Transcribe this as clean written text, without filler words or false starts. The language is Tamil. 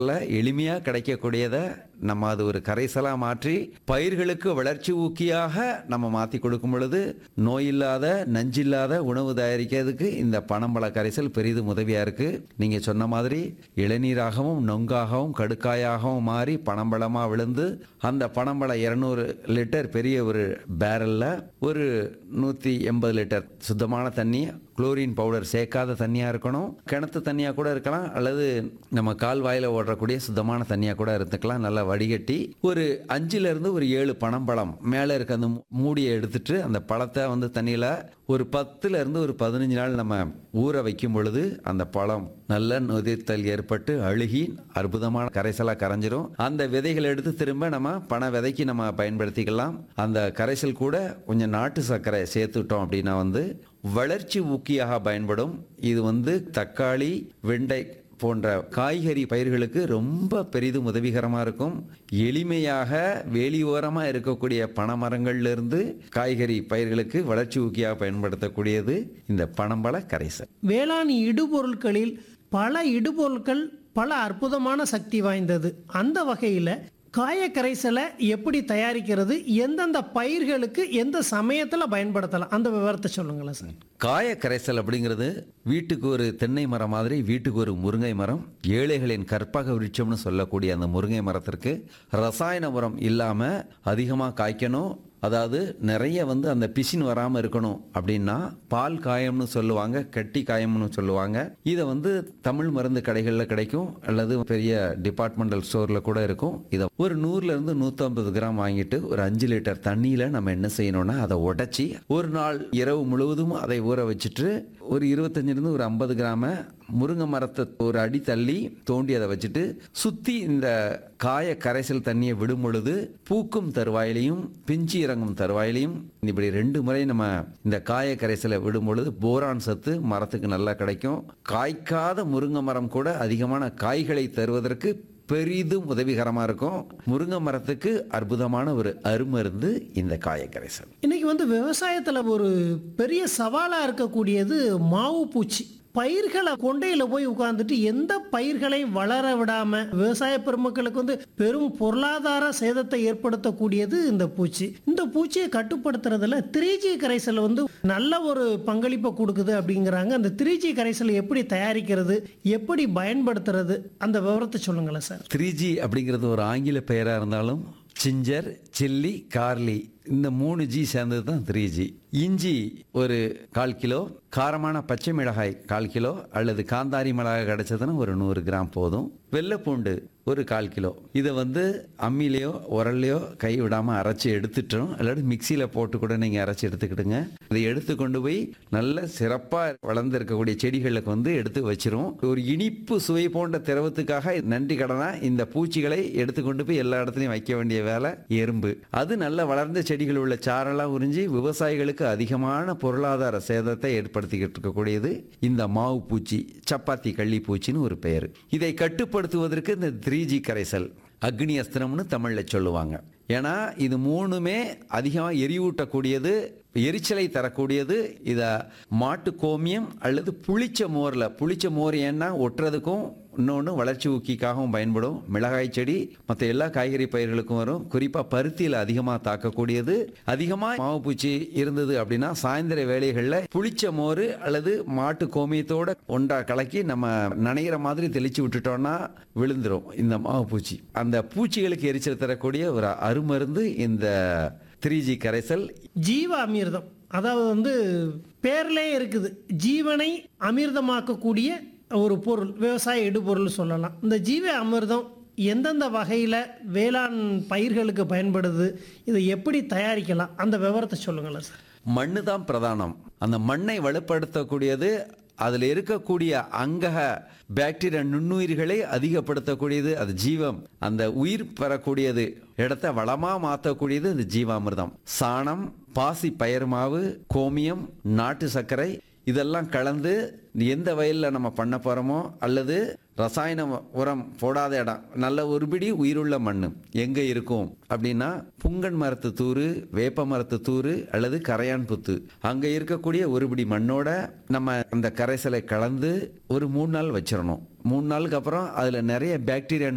எளிமையா கிடைக்கக்கூடியத நம்ம அது ஒரு கரைசலா மாற்றி பயிர்களுக்கு வளர்ச்சி ஊக்கியாக நம்ம மாத்தி கொடுக்கும் பொழுது நோயில்லாத நஞ்சில்லாத உணவு தயாரிக்கிறதுக்கு இந்த பனம்பழ கரைசல் பெரிதும் உதவியா இருக்கு. நீங்க சொன்ன மாதிரி இளநீராகவும் நொங்காகவும் கடுக்காயாகவும் மாறி பனம்பழமா விழுந்து அந்த பனம்பழ 200 லிட்டர் பெரிய ஒரு பேரல்ல ஒரு 180 லிட்டர் சுத்தமான தண்ணி, குளோரின் பவுடர் சேர்க்காத தண்ணியா இருக்கணும். கிணத்து தண்ணியா கூட இருக்கலாம், அல்லது நம்ம கால்வாயில ஓடக்கூடிய சுத்தமான தண்ணியா கூட இருந்துக்கலாம். நல்லா வடிகட்டி ஒரு 5ல இருந்து ஒரு 7 பனம்பழம் மேல இருக்க அந்த மூடியை எடுத்துட்டு அந்த பழத்தை தண்ணியில ஒரு 10ல இருந்து ஒரு 15 நாள் நம்ம ஊற வைக்கும் பொழுது அந்த பழம் நல்ல நொதித்தல் ஏற்பட்டு அழுகி அற்புதமான கரைசலா கரைஞ்சிரும். அந்த விதைகளை எடுத்து திரும்ப நம்ம பனை விதைக்கு நம்ம பயன்படுத்திக்கலாம். அந்த கரைசல் கூட கொஞ்சம் நாட்டு சர்க்கரை சேர்த்துட்டோம் அப்படின்னா வளர்ச்சி ஊக்கியாக பயன்படும். இது தக்காளி, வெண்டை போன்ற காய்கறி பயிர்களுக்கு ரொம்ப பெரிதும் உதவிகரமாக இருக்கும். எளிமையாக வேலியோரமாக இருக்கக்கூடிய பனைமரங்கள்ல காய்கறி பயிர்களுக்கு வளர்ச்சி ஊக்கியாக பயன்படுத்தக்கூடியது இந்த பனம்பழ கரைசல். வேளாண் இடுபொருட்களில் பல இடுபொருட்கள் பல அற்புதமான சக்தி வாய்ந்தது. அந்த வகையில் காய கரைசலை எப்படி தயாரிக்கிறது, எந்தெந்த பயிர்களுக்கு எந்த சமயத்தில் பயன்படுத்தலாம், அந்த விவரத்தை சொல்லுங்களேன் சார். காய கரைசல் அப்படிங்கிறது வீட்டுக்கு ஒரு தென்னை மரம் மாதிரி வீட்டுக்கு ஒரு முருங்கை மரம், ஏழைகளின் கற்பக விருட்சம்னு சொல்லக்கூடிய அந்த முருங்கை மரத்திற்கு ரசாயன உரம் இல்லாமல் அதிகமாக காய்க்கணும். அதாவது நிறைய அந்த பிசின் வராமல் இருக்கணும் அப்படின்னா பால் காயம்னு சொல்லுவாங்க, கட்டி காயம்னு சொல்லுவாங்க. இதை தமிழ் மருந்து கடைகளில் கிடைக்கும், அல்லது பெரிய டிபார்ட்மெண்டல் ஸ்டோரில் கூட இருக்கும். இதை ஒரு 100ல இருந்து 150 கிராம் வாங்கிட்டு ஒரு 5 லிட்டர் தண்ணியில் நம்ம என்ன செய்யணும்னா அதை உடைச்சி ஒரு நாள் இரவு முழுவதும் அதை ஊற வச்சுட்டு ஒரு 25லிருந்து ஒரு 50 கிராம முருங்கை மரத்தை ஒரு அடி தள்ளி தோண்டி அதை வச்சுட்டு சுற்றி இந்த காய கரைசல் தண்ணியை விடும் பொழுது பூக்கும் தருவாயிலையும் பிஞ்சு இறங்கும் தருவாயிலையும் இப்படி 2 முறை நம்ம இந்த காய கரைசலை விடும் பொழுது போரான் சத்து மரத்துக்கு நல்லா கிடைக்கும். காய்க்காத முருங்கை மரம் கூட அதிகமான காய்களை தருவதற்கு பெரிதும் உதவிகரமாக இருக்கும். முருங்கை மரத்துக்கு அற்புதமான ஒரு அருமருந்து இந்த காய கரைசல். இன்னைக்கு விவசாயத்தில் ஒரு பெரிய சவாலாக இருக்கக்கூடியது மாவு பூச்சி. பயிர்களை கொண்டையில் போய் உட்கார்ந்துட்டு எந்த பயிர்களையும் வளர விடாம விவசாய பெருமக்களுக்கு பெரும் பொருளாதார சேதத்தை ஏற்படுத்தக்கூடியது இந்த பூச்சி. இந்த பூச்சியை கட்டுப்படுத்துறதுல 3G கரைசல் நல்ல ஒரு பங்களிப்பை கொடுக்குது அப்படிங்கிறாங்க. அந்த 3G கரைசலை எப்படி தயாரிக்கிறது, எப்படி பயன்படுத்துறது, அந்த விவரத்தை சொல்லுங்களேன் சார். 3G அப்படிங்கிறது ஒரு ஆங்கில பெயராக இருந்தாலும் சிஞ்சர், சில்லி, கார்லி இந்த 3G சேர்ந்தது தான் 3G. இஞ்சி ஒரு 1/4 கிலோ, காரமான பச்சை மிளகாய் 1/4 கிலோ, அல்லது காந்தாரி மிளகாய் கிடைச்சதுன்னா ஒரு 100 கிராம் போதும். வெள்ளைப்பூண்டு ஒரு 1/4 கிலோ. இதை அம்மிலையோ உரல்லையோ கை விடாமல் அரைச்சி எடுத்துட்டோம், அல்லது மிக்சியில் போட்டு கூட நீங்கள் அரைச்சி எடுத்துக்கிடுங்க. இதை எடுத்து கொண்டு போய் நல்ல சிறப்பாக வளர்ந்து இருக்கக்கூடிய செடிகளுக்கு எடுத்து வச்சிரும். ஒரு இனிப்பு சுவை போன்ற திரவத்துக்காக நன்றி கடனா இந்த பூச்சிகளை எடுத்து கொண்டு போய் எல்லா இடத்துலையும் வைக்க வேண்டிய வேலை எறும்பு. அது நல்ல வளர்ந்த செடிகள் உள்ள சாரெல்லாம் உறிஞ்சி விவசாயிகளுக்கு அதிகமான பொருளாதார சேதத்தை ஏற்படுத்திக்கிட்டு இருக்கக்கூடியது இந்த மாவு பூச்சி, சப்பாத்தி கள்ளி பூச்சின்னு ஒரு பெயர். இதை கட்டுப்படுத்துவதற்கு இந்த 3G கரைசல் அக்னி அஸ்திரம்னு தமிழ்ல சொல்லுவாங்க. ஏன்னா இது 3மே அதிகமாக எரிவூட்டக்கூடியது, எரிச்சலை தரக்கூடியது. இதை மாட்டு கோமியம் அல்லது புளிச்ச மோர் ஏன்னா ஒட்டுறதுக்கும் இன்னொன்று வளர்ச்சி ஊக்கிக்காகவும் பயன்படும். மிளகாய் செடி மற்ற எல்லா காய்கறி பயிர்களுக்கும் வரும். குறிப்பாக பருத்தியில் அதிகமாக தாக்கக்கூடியது. அதிகமாக மாவு பூச்சி இருந்தது அப்படின்னா சாயந்தர வேளைகளில் புளிச்ச மோர் அல்லது மாட்டு கோமியத்தோட ஒன்றா கலக்கி நம்ம நனைகிற மாதிரி தெளிச்சு விட்டுட்டோம்னா விழுந்துரும் இந்த மாவு பூச்சி. அந்த பூச்சிகளுக்கு எரிச்சல் தரக்கூடிய ஒரு அருமருந்து இந்த 3G கரைசல். ஜீவ அமிர்தம், அதாவது பேர்லே இருக்குது, ஜீவனை அமிர்தமாக்கக்கூடிய ஒரு பொருள், விவசாய இடுபொருள் சொல்லலாம். இந்த ஜீவ அமிர்தம் எந்தெந்த வகையில் வேளாண் பயிர்களுக்கு பயன்படுது, இதை எப்படி தயாரிக்கலாம், அந்த விவரத்தை சொல்லுங்களேன் சார். மண்ணு தான் பிரதானம். அந்த மண்ணை வலுப்படுத்தக்கூடியது, அதில் இருக்கக்கூடிய அங்கக பாக்டீரியா நுண்ணுயிர்களை அதிகப்படுத்தக்கூடியது அது ஜீவம். அந்த உயிர் பெறக்கூடியது இடத்த வளமாக மாற்றக்கூடியது அந்த ஜீவாமிர்தம். சாணம், பாசி பயிர் மாவு, கோமியம், நாட்டு சர்க்கரை இதெல்லாம் கலந்து எந்த வயலில் நம்ம பண்ண போகிறோமோ அல்லது ரசாயன உரம் போடாத இடம், நல்ல ஒரு பிடி உயிருள்ள மண் எங்கே இருக்கும் அப்படின்னா புங்கன் மரத்து தூறு, வேப்ப மரத்து தூறு அல்லது கரையான் புத்து, அங்கே இருக்கக்கூடிய ஒரு பிடி மண்ணோட நம்ம அந்த கரைசலை கலந்து ஒரு 3 நாள் வச்சிடணும். 3 நாளுக்கு அப்புறம் அதில் நிறைய பாக்டீரியா